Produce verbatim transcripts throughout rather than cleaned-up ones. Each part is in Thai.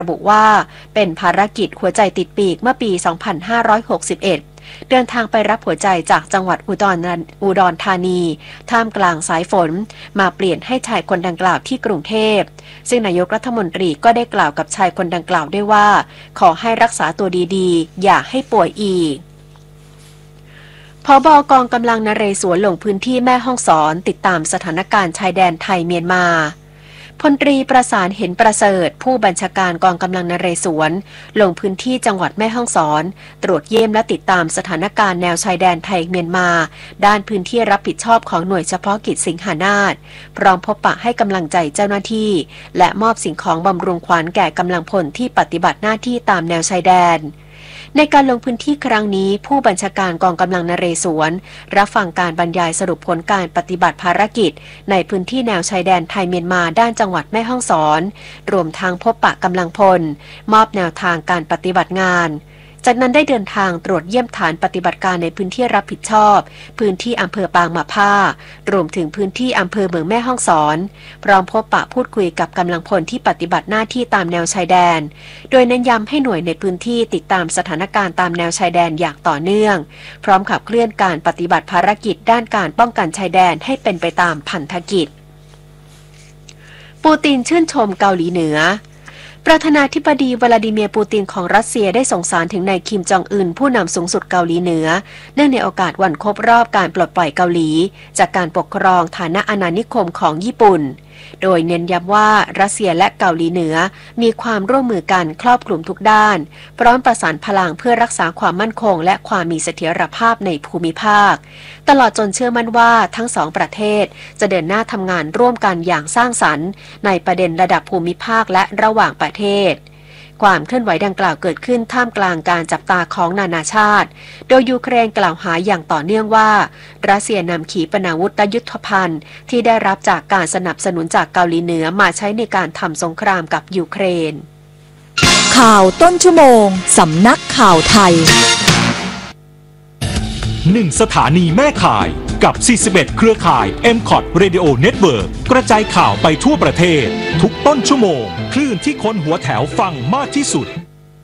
ระบุว่าเป็นภารกิจหัวใจติดปีกเมื่อปี สองพันห้าร้อยหกสิบเอ็ด เดินทางไปรับหัวใจจากจังหวัดอุดรอุดรธานีท่ามกลางสายฝนมาเปลี่ยนให้ชายคนดังกล่าวที่กรุงเทพซึ่งนายกรัฐมนตรีก็ได้กล่าวกับชายคนดังกล่าวด้วยว่าขอให้รักษาตัวดีๆอย่าให้ป่วยอีกผบ.กองกำลังนเรศวรลงพื้นที่แม่ฮ่องสอนติดตามสถานการณ์ชายแดนไทยเมียนมาพลตรีประสานเห็นประเสริฐผู้บัญชาการกองกำลังนเรศวรลงพื้นที่จังหวัดแม่ฮ่องสอนตรวจเยี่ยมและติดตามสถานการณ์แนวชายแดนไทยเมียนมาด้านพื้นที่รับผิดชอบของหน่วยเฉพาะกิจสิงหานาถพร้อมพบปะให้กำลังใจเจ้าหน้าที่และมอบสิ่งของบำรุงขวัญแก่กำลังพลที่ปฏิบัติหน้าที่ตามแนวชายแดนในการลงพื้นที่ครั้งนี้ผู้บัญชาการกองกำลังนเรศวรรับฟังการบรรยายสรุปผลการปฏิบัติภารกิจในพื้นที่แนวชายแดนไทยเมียนมาด้านจังหวัดแม่ฮ่องสอนรวมทั้งพบปะกำลังพลมอบแนวทางการปฏิบัติงานจากนั้นได้เดินทางตรวจเยี่ยมฐานปฏิบัติการในพื้นที่รับผิดชอบพื้นที่อำเภอปางมะผ้ารวมถึงพื้นที่อำเภอเมืองแม่ฮ่องสอนพร้อมพบปะพูดคุยกับกำลังพลที่ปฏิบัติหน้าที่ตามแนวชายแดนโดยเน้นย้ำให้หน่วยในพื้นที่ติดตามสถานการณ์ตามแนวชายแดนอย่างต่อเนื่องพร้อมขับเคลื่อนการปฏิบัติภารกิจด้านการป้องกันชายแดนให้เป็นไปตามพันธกิจปูตินชื่นชมเกาหลีเหนือประธานาธิบดีวลาดิเมียร์ปูตินของรัสเซียได้ส่งสารถึงนายคิมจองอึนผู้นำสูงสุดเกาหลีเหนือเนื่องในโอกาสวันครบรอบการปลดปล่อยเกาหลีจากการปกครองฐานะอาณานิคมของญี่ปุ่นโดยเน้นย้ำว่ารัสเซียและเกาหลีเหนือมีความร่วมมือกันครอบคลุมทุกด้านพร้อมประสานพลังเพื่อรักษาความมั่นคงและความมีเสถียรภาพในภูมิภาคตลอดจนเชื่อมั่นว่าทั้งสองประเทศจะเดินหน้าทำงานร่วมกันอย่างสร้างสรรค์ในประเด็นระดับภูมิภาคและระหว่างประเทศความเคลื่อนไหวดังกล่าวเกิดขึ้นท่ามกลางการจับตาของนานาชาติโดยยูเครนกล่าวหาอย่างต่อเนื่องว่ารัสเซียนำขีปนาวุธและยุทโธภัณฑ์ที่ได้รับจากการสนับสนุนจากเกาหลีเหนือมาใช้ในการทำสงครามกับยูเครนข่าวต้นชั่วโมงสำนักข่าวไทยหนึ่งสถานีแม่ข่ายกับสี่สิบเอ็ดเครือข่าย เอ็ม คอท Radio Network กระจายข่าวไปทั่วประเทศทุกต้นชั่วโมงคลื่นที่คนหัวแถวฟังมากที่สุด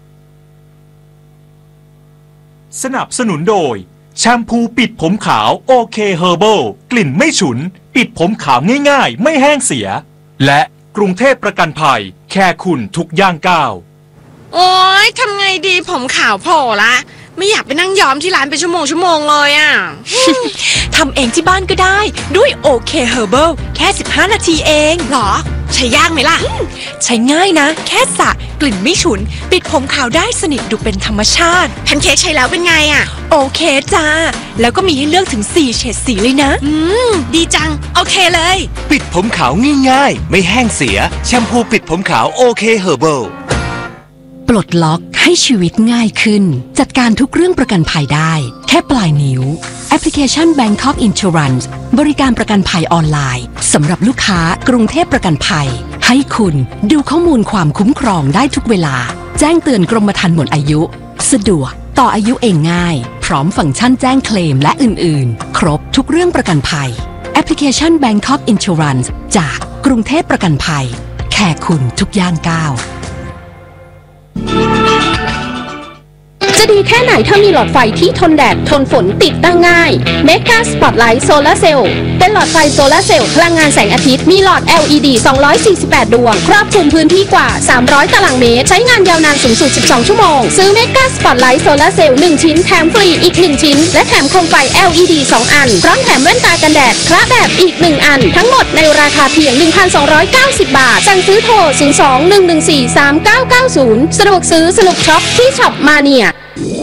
สนับสนุนโดยแชมพูปิดผมขาวโอเคเฮอร์เบิลกลิ่นไม่ฉุนปิดผมขาวง่ายๆไม่แห้งเสียและกรุงเทพประกันภัยแค่คุณทุกย่างก้าวโอ๊ยทำไงดีผมขาวโผล่ละไม่อยากไปนั่งย้อมที่ร้านเป็นชั่วโมงชั่วโมงเลยอ่ะทำเองที่บ้านก็ได้ด้วยโอเคเฮอร์เบิลแค่สิบห้านาทีเองหรอใช้ยากไหมล่ะใช้ง่ายนะแค่สระกลิ่นไม่ฉุนปิดผมขาวได้สนิทดูเป็นธรรมชาติแพนเค้กใช้แล้วเป็นไงอ่ะโอเคจ้าแล้วก็มีให้เลือกถึงสี่เฉดสีเลยนะอืมดีจังโอเคเลยปิดผมขาวง่ายๆไม่แห้งเสียแชมพูปิดผมขาวโอเคเฮอร์เบิลปลดล็อกให้ชีวิตง่ายขึ้นจัดการทุกเรื่องประกันภัยได้แค่ปลายนิ้วแอปพลิเคชัน Bangkok Insurance บริการประกันภัยออนไลน์สำหรับลูกค้ากรุงเทพประกันภัยให้คุณดูข้อมูลความคุ้มครองได้ทุกเวลาแจ้งเตือนกรมธรรม์หมดอายุสะดวกต่ออายุเองง่ายพร้อมฟังก์ชันแจ้งเคลมและอื่นๆครบทุกเรื่องประกันภัยแอปพลิเคชัน Bangkok Insurance จากกรุงเทพประกันภัยแค่คุณทุกย่างก้าวจะดีแค่ไหนถ้ามีหลอดไฟที่ทนแดดทนฝนติดตั้งง่าย Mega Spotlight Solar Cell เป็นหลอดไฟโซลาร์เซลล์พลังงานแสงอาทิตย์มีหลอด แอล อี ดี สองร้อยสี่สิบแปด ดวงครอบคลุมพื้นที่กว่าสามร้อยตารางเมตรใช้งานยาวนานสูงสุดสิบสองชั่วโมงซื้อ Mega Spotlight Solar Cell หนึ่งชิ้นแถมฟรีอีกหนึ่งชิ้นและแถมโคมไฟ แอล อี ดี สองอันพร้อมแถมแว่นตากันแดดคละแบบอีกหนึ่งอันทั้งหมดในราคาเพียง หนึ่งพันสองร้อยเก้าสิบ บาทสั่งซื้อโทรศูนย์ สอง หนึ่ง หนึ่ง สี่ สาม เก้า เก้า ศูนย์สะดวกซื้อสนุกช็อปที่ช็อปมาเนีย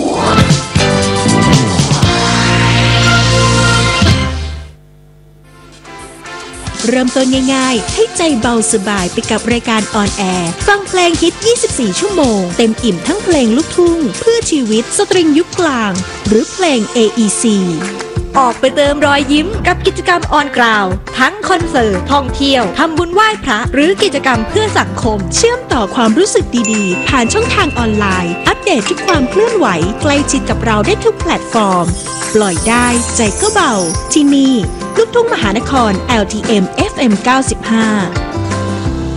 เริ่มต้นง่ายๆให้ใจเบาสบายไปกับรายการออนแอร์ฟังเพลงฮิตยี่สิบสี่ชั่วโมงเต็มอิ่มทั้งเพลงลูกทุ่งเพื่อชีวิตสตริงยุคกลางหรือเพลง เอ อี ซี ออกไปเติมรอยยิ้มกับกิจกรรมออนกราวทั้งคอนเสิร์ตท่องเที่ยวทำบุญไหว้พระหรือกิจกรรมเพื่อสังคมเชื่อมต่อความรู้สึกดีๆผ่านช่องทางออนไลน์อัปเดตทุกความเคลื่อนไหวใกล้ชิดกับเราได้ทุกแพลตฟอร์มปล่อยได้ใจก็เบาที่นี่ลูกทุ่งมหานคร แอล ที เอ็ม เอฟ เอ็ม เก้าสิบห้า